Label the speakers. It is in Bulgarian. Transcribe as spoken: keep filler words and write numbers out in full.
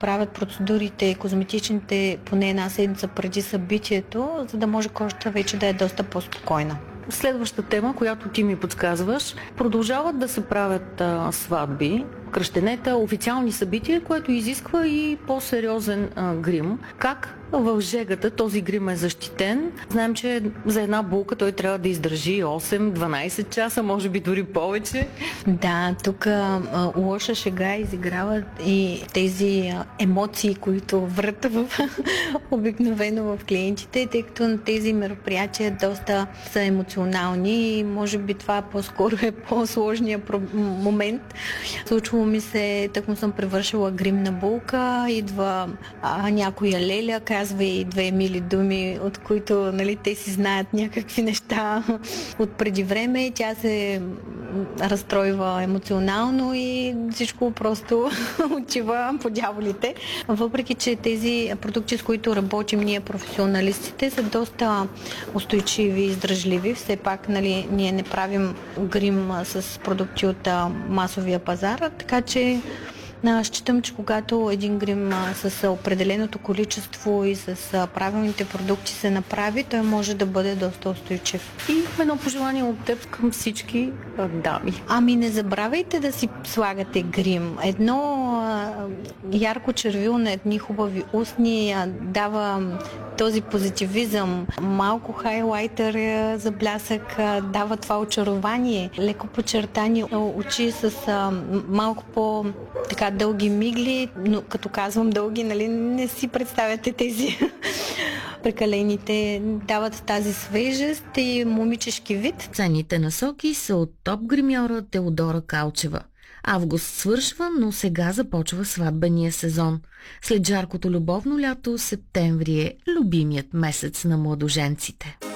Speaker 1: правят процедурите, козметичните, поне една седмица преди събитието, за да може кожата вече да е доста по-спокойна.
Speaker 2: Следваща тема, която ти ми подсказваш, продължават да се правят а, сватби, кръщенета, официални събития, което изисква и по-сериозен а, грим. Как в жегата този грим е защитен? Знаем, че за една булка той трябва да издържи осем-дванайсет часа, може би дори повече.
Speaker 1: Да, тук а, лоша шега изиграват и тези а, емоции, които врат в обикновено в клиентите, тъй като на тези мероприятия доста са емоционални и може би това по-скоро е по-сложния момент. Случвало ми се, тъкмо съм превършила грим на булка, идва а, някоя леля, казва и две мили думи, от които, нали, те си знаят някакви неща от преди време и тя се разстройва емоционално и всичко просто отива по дяволите. Въпреки че тези продукти, с които работим ние професионалистите, са доста устойчиви и издръжливи. Все пак, нали, ние не правим грим с продукти от масовия пазар, така че считам, че когато един грим с определеното количество и с правилните продукти се направи, той може да бъде доста устойчив.
Speaker 2: И едно пожелание от теб към всички дами.
Speaker 1: Ами не забравяйте да си слагате грим. Едно а, ярко червило на едни хубави устни а, дава този позитивизъм. Малко хайлайтър а, за блясък а, дава това очарование. Леко подчертани очи с а, малко по така дълги мигли, но като казвам дълги, нали, не си представяте тези прекалените, дават тази свежест и момичешки вид.
Speaker 3: Ценните насоки са от топ гримьора Теодора Калчева. Август свършва, но сега започва сватбения сезон. След жаркото любовно лято, септември е любимият месец на младоженците.